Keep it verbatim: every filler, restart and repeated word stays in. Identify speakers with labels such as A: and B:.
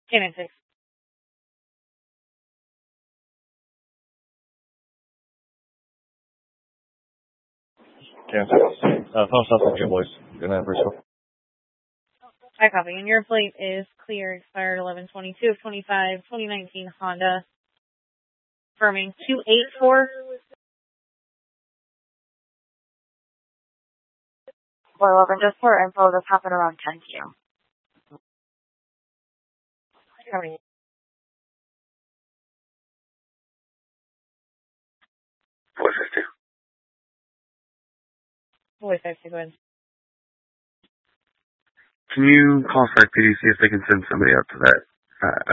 A: Cannon six.
B: Cannon six. Uh, phone stop with boys. Good night, Briscoe.
A: I copy. And your plate is clear, expired eleven twenty-two of twenty-five, twenty nineteen Honda. Confirming two eight four.
C: four eleven, just for info, this happened around ten p.m.
A: Copy.
D: four fifty.
A: four fifty, go ahead.
D: Can you call Site P D, see if they can send somebody out to that uh,